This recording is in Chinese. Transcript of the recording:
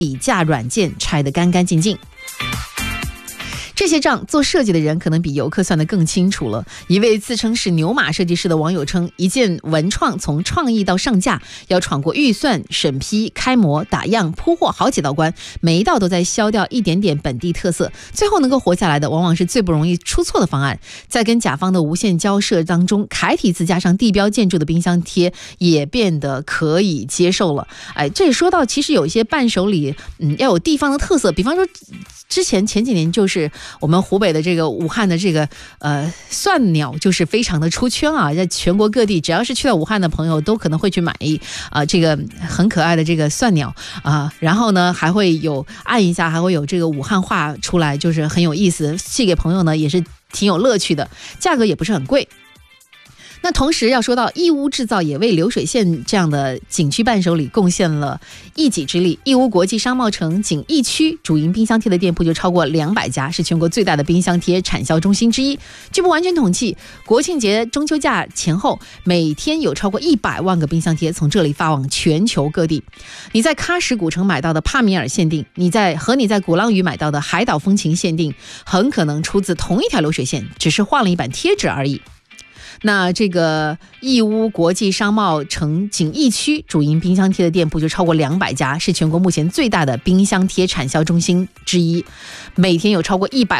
比价软件拆得干干净净。这些账做设计的人可能比游客算得更清楚了。一位自称是牛马设计师的网友称，一件文创从创意到上架要闯过预算、审批、开模、打样、铺货好几道关，每一道都在消掉一点点本地特色，最后能够活下来的往往是最不容易出错的方案。在跟甲方的无限交涉当中，楷体字加上地标建筑的冰箱贴也变得可以接受了。这也说到其实有一些伴手礼要有地方的特色，比方说前几年就是我们湖北的这个武汉的这个蒜鸟就是非常的出圈啊，在全国各地只要是去到武汉的朋友都可能会去买这个很可爱的这个蒜鸟然后呢还会有按一下还会有这个武汉话出来，就是很有意思，寄给朋友呢也是挺有乐趣的，价格也不是很贵。那同时要说到义乌制造也为流水线这样的景区伴手礼贡献了一己之力。义乌国际商贸城锦义区主营冰箱贴的店铺就超过200家，是全国最大的冰箱贴产销中心之一。据不完全统计，国庆节中秋假前后每天有超过100万个冰箱贴从这里发往全球各地。你在喀什古城买到的帕米尔限定，你在鼓浪屿买到的海岛风情限定，很可能出自同一条流水线，只是换了一版贴纸而已。那这个义乌国际商贸城锦义区主营冰箱贴的店铺就超过200家，是全国目前最大的冰箱贴产销中心之一，每天有超过100